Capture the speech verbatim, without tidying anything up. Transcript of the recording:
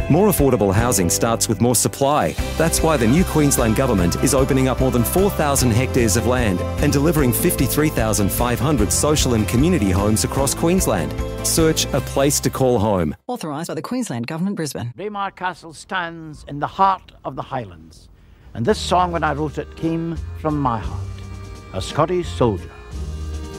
More affordable housing starts with more supply. That's why the new Queensland Government is opening up more than four thousand hectares of land and delivering fifty-three thousand five hundred social and community homes across Queensland. Search a place to call home. Authorised by the Queensland Government, Brisbane. Braemar Castle stands in the heart of the Highlands, and this song, when I wrote it, came from my heart, a Scottish soldier.